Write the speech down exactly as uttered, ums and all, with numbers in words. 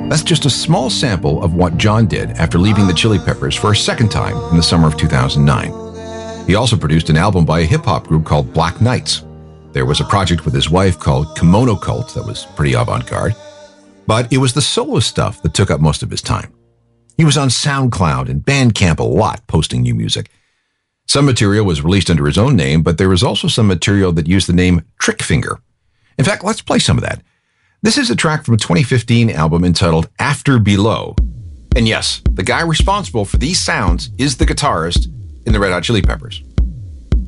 That's just a small sample of what John did after leaving the Chili Peppers for a second time in the summer of two thousand nine. He also produced an album by a hip-hop group called Black Knights. There was a project with his wife called Kimono Cult that was pretty avant-garde, but it was the solo stuff that took up most of his time. He was on SoundCloud and Bandcamp a lot, posting new music. Some material was released under his own name, but there was also some material that used the name Trick Finger. In fact, let's play some of that. This is a track from a twenty fifteen album entitled After Below. And yes, the guy responsible for these sounds is the guitarist in the Red Hot Chili Peppers.